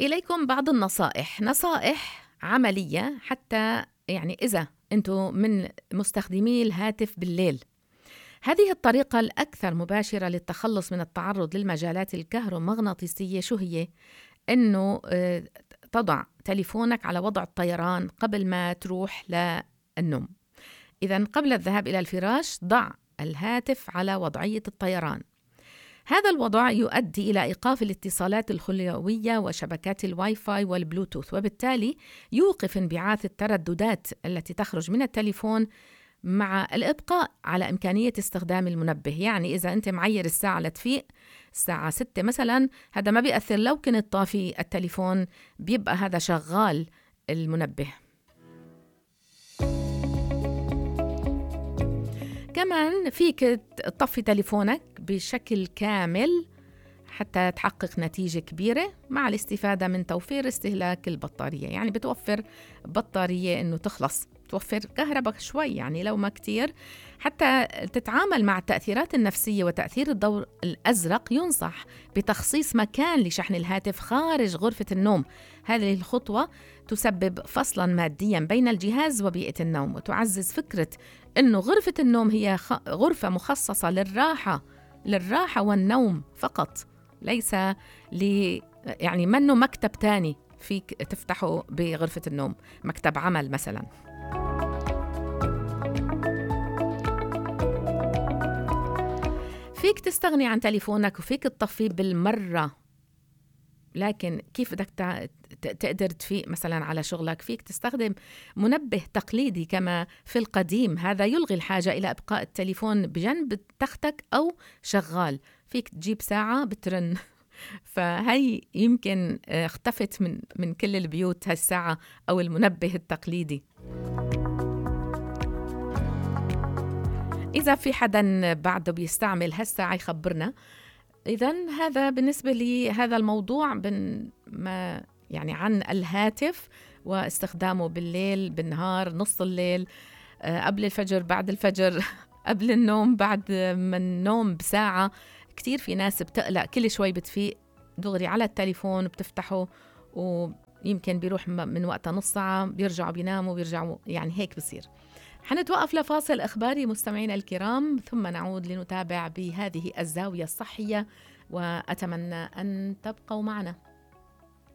إليكم بعض النصائح، نصائح عملية حتى يعني إذا أنتم من مستخدمي الهاتف بالليل. هذه الطريقة الأكثر مباشرة للتخلص من التعرض للمجالات الكهرومغناطيسية شو هي؟ إنه تضع تليفونك على وضع الطيران قبل ما تروح للنوم. إذن قبل الذهاب إلى الفراش ضع الهاتف على وضعية الطيران. هذا الوضع يؤدي إلى إيقاف الاتصالات الخلوية وشبكات الواي فاي والبلوتوث، وبالتالي يوقف انبعاث الترددات التي تخرج من التليفون، مع الإبقاء على إمكانية استخدام المنبه. يعني إذا أنت معير الساعة لتفيق الساعة 6 مثلا، هذا ما بيأثر، لو كنت طافي التليفون بيبقى هذا شغال المنبه. كمان فيك تطفي تليفونك بشكل كامل حتى تحقق نتيجة كبيرة مع الاستفادة من توفير استهلاك البطارية. يعني بتوفر بطارية إنه تخلص، توفر كهرباء شوي يعني لو ما كتير. حتى تتعامل مع التأثيرات النفسية وتأثير الضوء الأزرق، ينصح بتخصيص مكان لشحن الهاتف خارج غرفة النوم. هذه الخطوة تسبب فصلاً مادياً بين الجهاز وبيئة النوم، وتعزز فكرة إنه غرفة النوم هي غرفة مخصصة للراحة والنوم فقط، ليس يعني منه مكتب تاني فيك تفتحه بغرفة النوم، مكتب عمل مثلا. فيك تستغني عن تليفونك وفيك تطفيه بالمرة، لكن كيف بدك تقدر تفيق مثلا على شغلك؟ فيك تستخدم منبه تقليدي كما في القديم، هذا يلغي الحاجة إلى إبقاء التليفون بجنب تختك أو شغال. فيك تجيب ساعة بترن فهي يمكن اختفت من كل البيوت هالساعة أو المنبه التقليدي. إذا في حدا بعده بيستعمل هالساعة يخبرنا. إذن هذا بالنسبة لي هذا الموضوع ما يعني عن الهاتف واستخدامه بالليل، بالنهار، نص الليل، قبل الفجر، بعد الفجر، قبل النوم، بعد ما النوم بساعة. كتير في ناس بتقلق، كل شوي بتفيق دغري على التليفون وبتفتحه، ويمكن بيروح من وقتها نص ساعة بيرجعوا بيناموا بيرجعوا، يعني هيك بصير. حنتوقف لفاصل إخباري مستمعينا الكرام، ثم نعود لنتابع بهذه الزاوية الصحية، وأتمنى أن تبقوا معنا.